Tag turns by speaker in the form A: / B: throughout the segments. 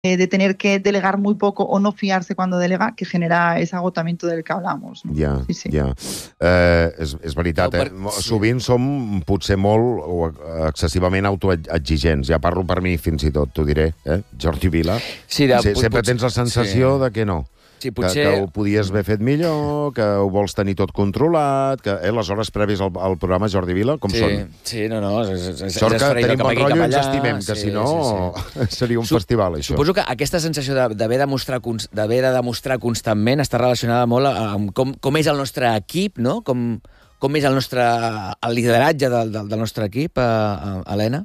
A: de tener que delegar muy poco o no fiarse cuando delega, que genera ese agotamiento del que hablamos. No?
B: Ja,
A: sí, sí.
B: ja. És veritat, sovint som potser molt o excessivament autoexigents. Ja parlo per mi fins i tot, t'ho diré, Jordi Vila.
C: Sí,
B: sempre tens la sensació de que no.
C: Sí, potser...
B: que ho podies haver fet millor, que ho vols tenir tot controlat, que les hores prèvies al programa, Jordi Vila, com són?
C: Sí, no.
B: Sort que tenim bon rotllo i ens estimem, que si no seria un festival, això.
C: Suposo que aquesta sensació d'haver de demostrar constantment està relacionada molt amb com és el nostre equip, no? Com és el lideratge del nostre equip, Helena?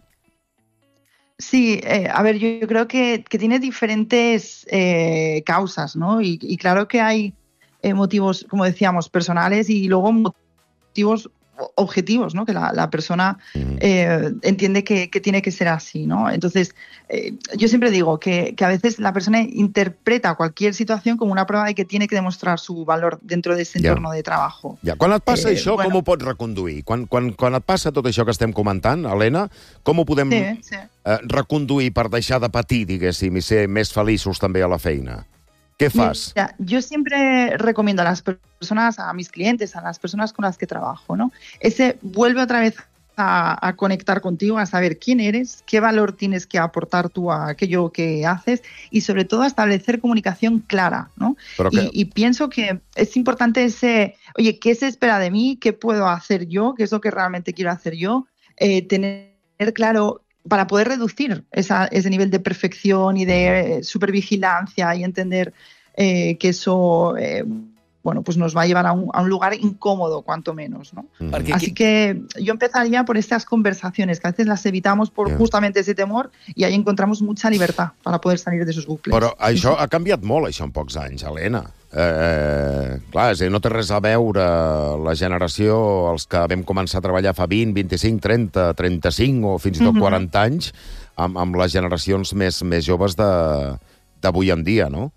A: Sí, a ver, yo creo que tiene diferentes causas, ¿no? Y claro que hay motivos, como decíamos, personales y luego motivos objetivos, ¿no? Que la persona entiende que tiene que ser así, ¿no? Entonces, yo siempre digo que a veces la persona interpreta cualquier situación como una prueba de que tiene que demostrar su valor dentro de ese entorno de trabajo.
B: Quan et passa això, com ho pots reconduir? Quan et passa tot això que estem comentant, Helena, com ho podem reconduir per deixar de patir, diguéssim, i ser més feliços també a la feina? ¿Qué fas?
A: Mira, yo siempre recomiendo a las personas, a mis clientes, a las personas con las que trabajo, ¿no? Vuelve otra vez a conectar contigo, a saber quién eres, qué valor tienes que aportar tú a aquello que haces y sobre todo a establecer comunicación clara, ¿no? Y pienso que es importante oye, ¿qué se espera de mí? ¿Qué puedo hacer yo? ¿Qué es lo que realmente quiero hacer yo? Tener claro para poder reducir ese nivel de perfección y de supervigilancia y entender que eso pues nos va a llevar a un lugar incómodo, cuanto menos, ¿no? Así que yo empezaría por estas conversaciones, que a veces las evitamos por justamente ese temor y ahí encontramos mucha libertad para poder salir de esos bucles.
B: Però això ha canviat molt, això, en pocs anys, Helena. Clar, és a dir, no té res a veure la generació, els que vam començar a treballar fa 20, 25, 30, 35 o fins i tot 40 anys, amb les generacions més joves d'avui en dia, no?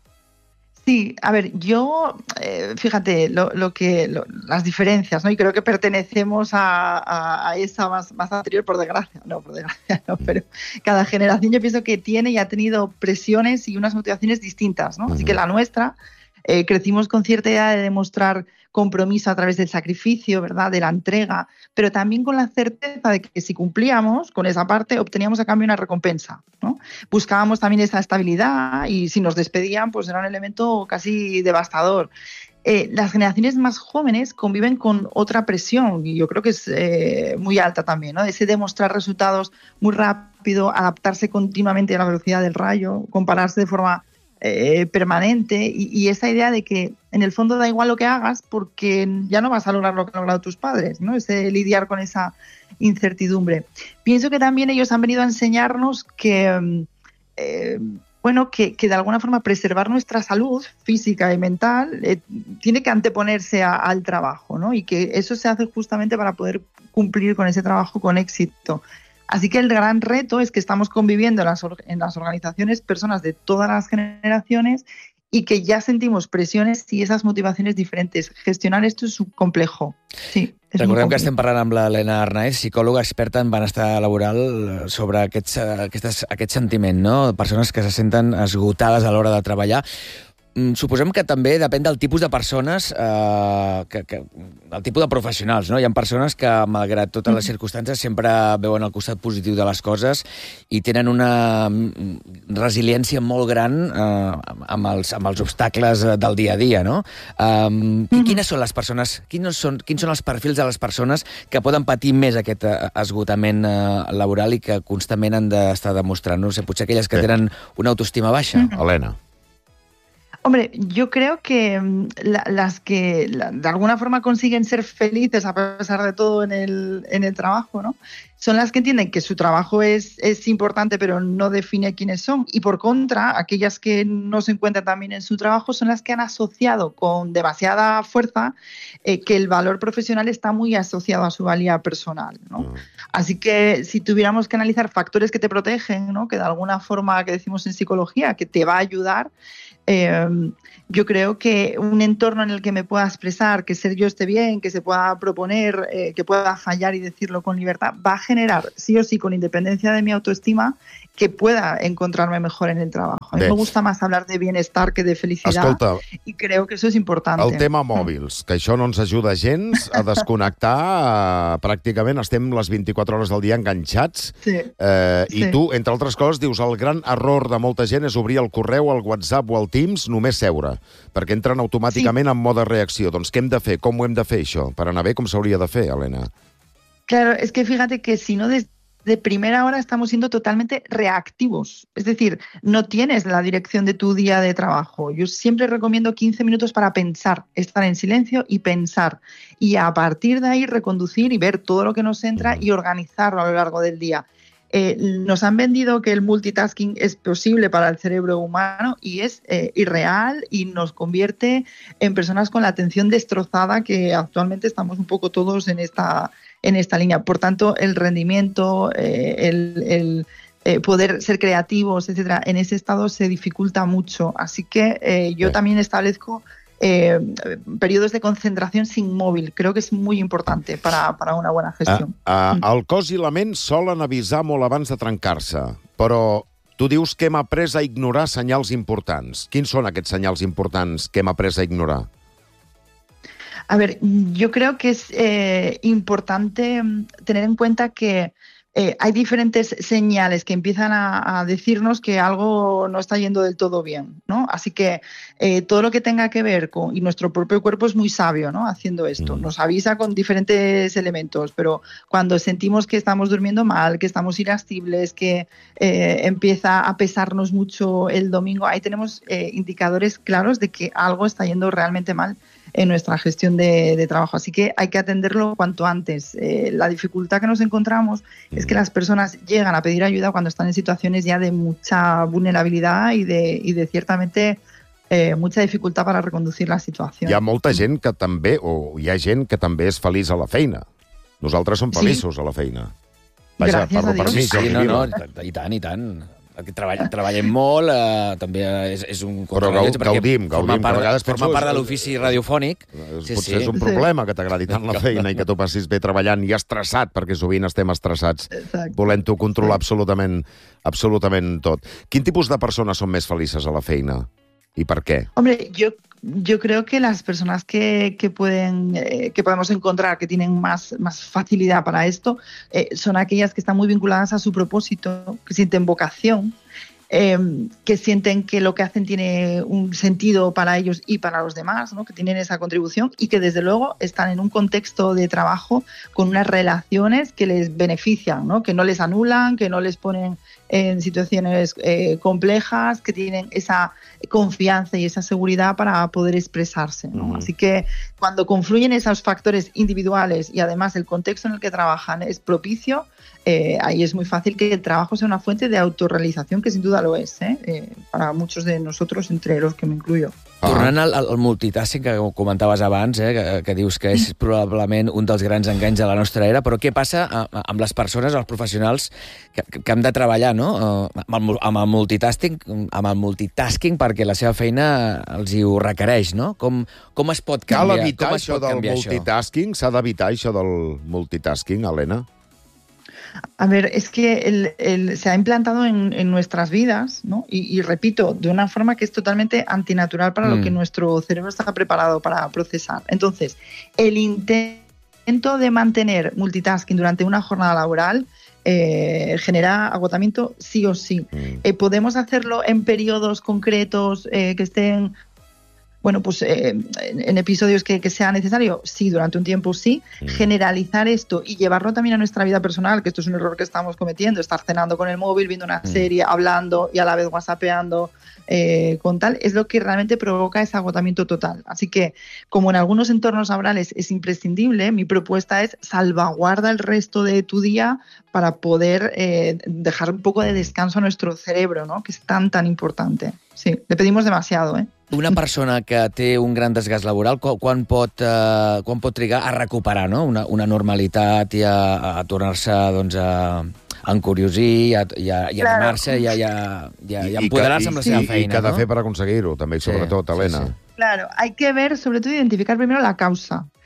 A: Sí, a ver, yo, fíjate, las diferencias, ¿no? Y creo que pertenecemos a esa más anterior, por desgracia no, pero cada generación yo pienso que tiene y ha tenido presiones y unas motivaciones distintas, ¿no? Así que la nuestra, crecimos con cierta idea de demostrar compromiso a través del sacrificio, ¿verdad?, de la entrega, pero también con la certeza de que si cumplíamos con esa parte, obteníamos a cambio una recompensa, ¿no? Buscábamos también esa estabilidad y si nos despedían, pues era un elemento casi devastador. Las generaciones más jóvenes conviven con otra presión y yo creo que es muy alta también, ¿no? Ese demostrar resultados muy rápido, adaptarse continuamente a la velocidad del rayo, compararse de forma permanente y esa idea de que en el fondo da igual lo que hagas porque ya no vas a lograr lo que han logrado tus padres, ¿no? Ese lidiar con esa incertidumbre. Pienso que también ellos han venido a enseñarnos que de alguna forma preservar nuestra salud física y mental tiene que anteponerse al trabajo, ¿no? Y que eso se hace justamente para poder cumplir con ese trabajo con éxito. Así que el gran reto es que estamos conviviendo en las organizaciones personas de todas las generaciones y que ya sentimos presiones i esas motivaciones diferentes. Gestionar esto es complejo. Sí,
C: recordem que estem parlant amb l'Helena Arnaez, psicòloga experta en benestar laboral, sobre aquest sentiment, no? Persones que se senten esgotades a l'hora de treballar. Suposem que també depèn del tipus de persones, el tipus de professionals, no? Hi ha persones que, malgrat totes les circumstàncies, sempre veuen el costat positiu de les coses i tenen una resiliència molt gran amb els obstacles del dia a dia, no? Quines són les persones, quins són els perfils de les persones que poden patir més aquest esgotament laboral i que constantment han d'estar demostrant? No sé, potser aquelles que tenen una autoestima baixa?
B: Helena.
A: Hombre, yo creo que las que de alguna forma consiguen ser felices a pesar de todo en el trabajo, ¿no? Son las que entienden que su trabajo es importante pero no define quiénes son. Y por contra, aquellas que no se encuentran tan bien en su trabajo son las que han asociado con demasiada fuerza que el valor profesional está muy asociado a su valía personal, ¿no? Así que si tuviéramos que analizar factores que te protegen, ¿no? Que de alguna forma, que decimos en psicología, que te va a ayudar, yo creo que un entorno en el que me pueda expresar, que ser yo esté bien, que se pueda proponer, que pueda fallar y decirlo con libertad, va a generar, sí o sí, con independencia de mi autoestima, que pueda encontrarme mejor en el trabajo. A mí me gusta más hablar de bienestar que de felicidad.
B: Escolta,
A: i creo que això és important.
B: El tema mòbils, que això no ens ajuda gens a desconnectar, pràcticament estem les 24 hores del dia enganxats, i tu, entre altres coses, dius el gran error de molta gent és obrir el correu, el WhatsApp o el Teams, només seure, perquè entren automàticament en mode reacció. Doncs què hem de fer? Com ho hem de fer, això? Per anar bé, com s'hauria de fer, Helena?
A: Claro, es que fíjate que si no de primera hora estamos siendo totalmente reactivos. Es decir, no tienes la dirección de tu día de trabajo. Yo siempre recomiendo 15 minutos para pensar, estar en silencio y pensar. Y a partir de ahí reconducir y ver todo lo que nos entra y organizarlo a lo largo del día. Nos han vendido que el multitasking es posible para el cerebro humano y es irreal y nos convierte en personas con la atención destrozada, que actualmente estamos un poco todos en esta línea. Por tanto, el rendimiento, el poder ser creativos, etcétera, en ese estado se dificulta mucho. Así que yo también establezco periodos de concentración sin móvil. Creo que és molt important para una bona gestió.
B: El cos i la ment solen avisar molt abans de trencar-se, però tu dius que hem après a ignorar senyals importants. Quins són aquests senyals importants que hem après a ignorar?
A: A ver, yo creo que es importante tener en cuenta que hay diferentes señales que empiezan a decirnos que algo no está yendo del todo bien, ¿no? Así que todo lo que tenga que ver con... Y nuestro propio cuerpo es muy sabio, ¿no?, haciendo esto. Nos avisa con diferentes elementos, pero cuando sentimos que estamos durmiendo mal, que estamos irascibles, que empieza a pesarnos mucho el domingo, ahí tenemos indicadores claros de que algo está yendo realmente mal en nuestra gestión de trabajo. Así que hay que atenderlo cuanto antes. La dificultad que nos encontramos es que las personas llegan a pedir ayuda cuando están en situaciones ya de mucha vulnerabilidad y de ciertamente mucha dificultad para reconducir la situació.
B: Hi ha molta gent que també, o hi ha gent que també és feliç a la feina. Nosaltres som feliços a la feina. Vaja, parlo per mi.
C: Sí, no, i tant, i tant. Treballem molt, també és un...
B: Però gaudim,
C: forma part de l'ofici radiofònic.
B: Potser és un problema que t'agradi tant la feina i que tu passis bé treballant i estressat, perquè sovint estem estressats, volent-ho controlar absolutament tot. Quin tipus de persones són més felices a la feina? ¿Y por qué?
A: Hombre, yo creo que las personas que podemos encontrar que tienen más facilidad para esto son aquellas que están muy vinculadas a su propósito, que sienten vocación, que sienten que lo que hacen tiene un sentido para ellos y para los demás, ¿no?, que tienen esa contribución y que desde luego están en un contexto de trabajo con unas relaciones que les benefician, ¿no?, que no les anulan, que no les ponen en situaciones complejas, que tienen esa confianza y esa seguridad para poder expresarse, ¿no? Así que cuando confluyen esos factores individuales y además el contexto en el que trabajan es propicio, ahí es muy fácil que el trabajo sea una fuente de autorrealización, que sin duda lo es, para muchos de nosotros, entre los que me incluyo.
C: Tornant al multitasking que comentaves abans, que dius que és probablement un dels grans enganys de la nostra era, però què passa amb les persones, els professionals que hem de treballar, no?, amb el multitasking perquè la seva feina els hi ho requereix, no? Com es pot canviar?
B: Cal evitar això del multitasking? S'ha d'evitar això del multitasking, Helena?
A: A ver, es que se ha implantado en nuestras vidas, ¿no? Y repito, de una forma que es totalmente antinatural para lo que nuestro cerebro está preparado para procesar. Entonces, el intento de mantener multitasking durante una jornada laboral genera agotamiento sí o sí. Podemos hacerlo en periodos concretos que estén... Bueno, pues en episodios que sea necesario, sí, durante un tiempo sí. Generalizar esto y llevarlo también a nuestra vida personal, que esto es un error que estamos cometiendo, estar cenando con el móvil, viendo una serie, hablando y a la vez whatsappeando con tal, es lo que realmente provoca ese agotamiento total. Así que, como en algunos entornos laborales es imprescindible, mi propuesta es salvaguarda el resto de tu día para poder dejar un poco de descanso a nuestro cerebro, ¿no?, que es tan importante. Sí, le pedimos demasiado, ¿eh?
C: Una persona que té un gran desgast laboral, quan pot trigar a recuperar, no?, una normalitat i a tornar-se, doncs, a encuriosir i a animar-se i a empoderar-se amb la seva feina,
B: I què ha de fer per aconseguir-ho, també, sobretot, Helena?
A: Claro, hay que ver, sobre todo, identificar primero la causa.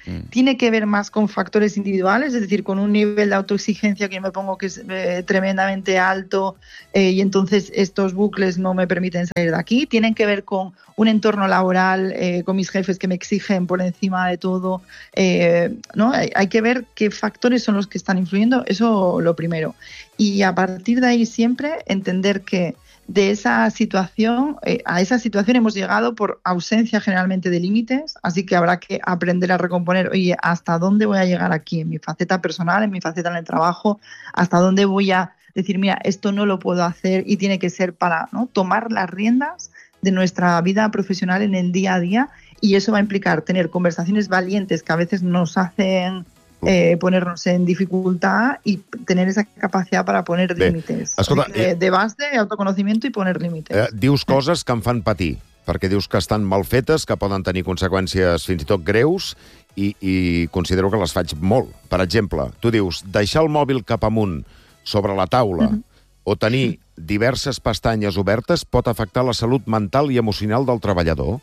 A: tiene que ver más con factores individuales, es decir, con un nivel de autoexigencia que yo me pongo que es tremendamente alto y entonces estos bucles no me permiten salir de aquí. Tienen que ver con un entorno laboral, con mis jefes que me exigen por encima de todo. ¿No? Hay que ver qué factores son los que están influyendo, eso lo primero. Y a partir de ahí siempre entender que de esa situación, a esa situación hemos llegado por ausencia generalmente de límites, así que habrá que aprender a recomponer, oye, ¿hasta dónde voy a llegar aquí? En mi faceta personal, en mi faceta en el trabajo, ¿hasta dónde voy a decir, mira, esto no lo puedo hacer y tiene que ser para, ¿no?, tomar las riendas de nuestra vida profesional en el día a día, y eso va a implicar tener conversaciones valientes que a veces nos hacen ponernos en dificultad y tener esa capacitat per a poner límites.
B: Escolta,
A: de base, autoconocimiento i poner límites.
B: Dius coses que em fan patir, perquè dius que estan mal fetes, que poden tenir conseqüències fins i tot greus, i considero que les faig molt. Per exemple, tu dius, deixar el mòbil cap amunt sobre la taula o tenir diverses pestanyes obertes pot afectar la salut mental i emocional del treballador?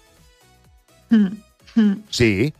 B: Sí.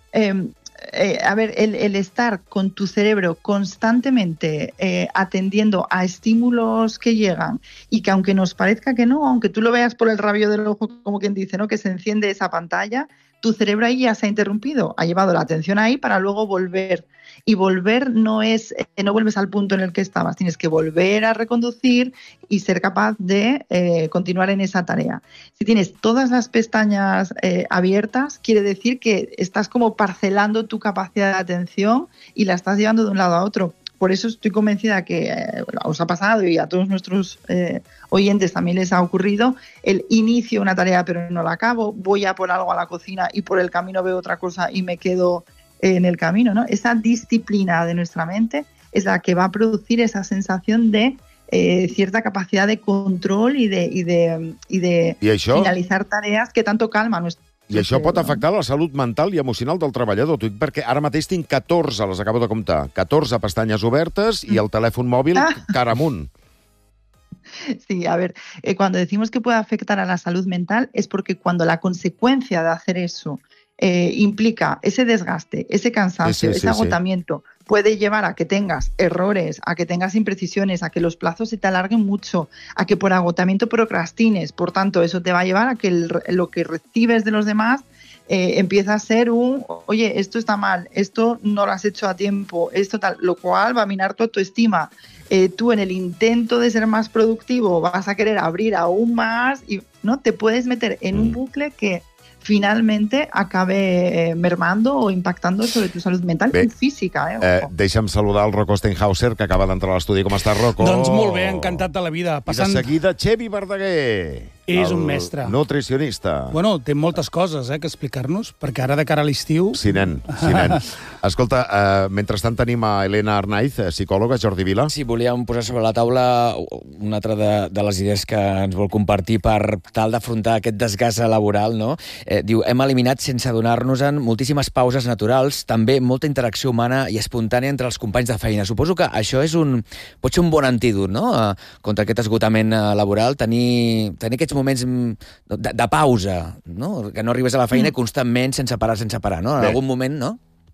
A: A ver, el estar con tu cerebro constantemente atendiendo a estímulos que llegan y que aunque nos parezca que no, aunque tú lo veas por el rabillo del ojo, como quien dice, ¿no?, que se enciende esa pantalla, tu cerebro ahí ya se ha interrumpido, ha llevado la atención ahí para luego volver. Y volver no es, no vuelves al punto en el que estabas, tienes que volver a reconducir y ser capaz de continuar en esa tarea. Si tienes todas las pestañas abiertas, quiere decir que estás como parcelando tu capacidad de atención y la estás llevando de un lado a otro. Por eso estoy convencida que os ha pasado y a todos nuestros oyentes también les ha ocurrido el inicio una tarea pero no la acabo, voy a por algo a la cocina y por el camino veo otra cosa y me quedo en el camino, ¿no? Esa disciplina de nuestra mente es la que va a producir esa sensación de cierta capacidad de control y de finalitzar tarees que tanto calma nuestro.
B: I això pot afectar la salut mental i emocional del treballador. T'ho dic perquè ara mateix tinc 14, les acabo de comptar, 14 pestanyes obertes i el telèfon mòbil cara amunt.
A: Sí, a ver, cuando decimos que puede afectar a la salud mental es porque cuando la consecuencia de hacer eso implica ese desgaste, ese cansancio, ese agotamiento, puede llevar a que tengas errores, a que tengas imprecisiones, a que los plazos se te alarguen mucho, a que por agotamiento procrastines. Por tanto, eso te va a llevar a que lo que recibes de los demás empieza a ser oye, esto está mal, esto no lo has hecho a tiempo, esto tal, lo cual va a minar tu autoestima. Tú en el intento de ser más productivo vas a querer abrir aún más y no te puedes meter en un bucle que finalmente acabe mermando o impactando sobre tu salut mental i física.
B: Deixa'm saludar el Rocco Stenhauser, que acaba d'entrar a l'estudi. Com estàs, Rocco?
D: Doncs molt bé, encantat de la vida.
B: Passant... I de seguida, Xevi Verdaguer.
D: És un mestre.
B: Nutricionista.
D: Bueno, té moltes coses que explicar-nos, perquè ara de cara a l'estiu...
B: Sí, nen. Escolta, mentrestant tenim a Elena Arnaiz, psicòloga, Jordi Vila.
C: Sí, volíem posar sobre la taula una altra de les idees que ens vol compartir per tal d'afrontar aquest desgast laboral, no? Diu, hem eliminat sense adonar-nos-en moltíssimes pauses naturals, també molta interacció humana i espontània entre els companys de feina. Suposo que això pot ser un bon antídot, no?, contra aquest esgotament laboral, tenir aquests moments de pausa, no?, que no arribes a la feina constantment sense parar, no? En algun moment, no?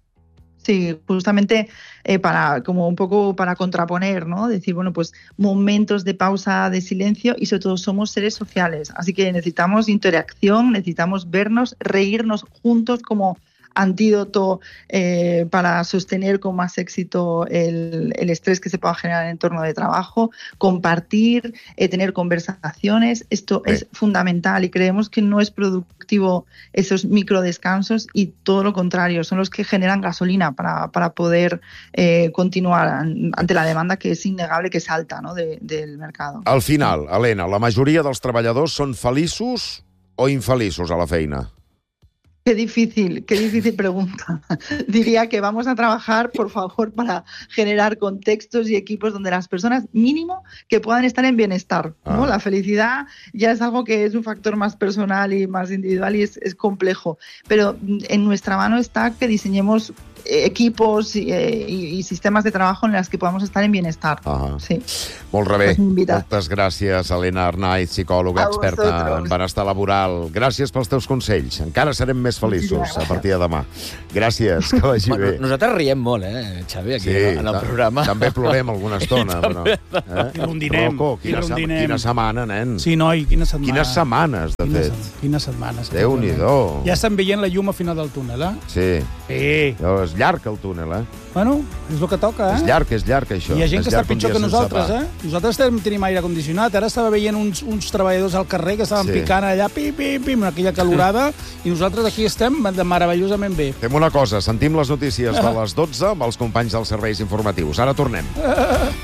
A: Sí, justamente como un poco para contraponer, ¿no? Decir, bueno, pues momentos de pausa, de silencio y sobre todo somos seres sociales. Así que necesitamos interacción, necesitamos vernos, reírnos juntos como antídoto para sostener con más éxito el estrés que se pueda generar en el entorno de trabajo, compartir, tener conversaciones. Esto es fundamental y creemos que no es productivo esos microdescansos y todo lo contrario, son los que generan gasolina para poder continuar ante la demanda que és innegable, que és alta, ¿no?, del mercado.
B: Al final, Elena, la majoria dels treballadors són feliços o infeliços a la feina?
A: Qué difícil pregunta. Diría que vamos a trabajar, por favor, para generar contextos y equipos donde las personas, mínimo, que puedan estar en bienestar, ¿no? La felicidad ya es algo que es un factor más personal y más individual y es complejo. Pero en nuestra mano está que diseñemos equipos y sistemas de trabajo en los que podamos estar en bienestar. Sí.
B: Molt bé.
A: Pues
B: Moltes gràcies, Helena Arnaiz, psicòloga experta en benestar laboral. Gràcies pels teus consells. Encara serem més feliços a partir de demà. Gràcies, que vagi bé.
C: Nosaltres riem molt, Xavi, aquí en el programa.
B: També plorem alguna estona.
D: I rondinem.
B: Quina setmana, nen.
D: Sí, noi, quina setmana.
B: Quines setmanes, de fet.
D: Quines setmanes.
B: Déu-n'hi-do.
D: Ja estem veient la llum a final del túnel,
B: Sí.
D: Sí.
B: És llarg, el túnel,
D: Bueno, és el que toca,
B: És llarg, això.
D: Hi ha gent que està pitjor que nosaltres, Nosaltres tenim aire condicionat. Ara estava veient uns treballadors al carrer que estaven picant allà, pim, aquella calorada, i nosaltres aquí estem meravellosament bé.
B: Fem una cosa, sentim les notícies de les 12 amb els companys dels serveis informatius. Ara tornem.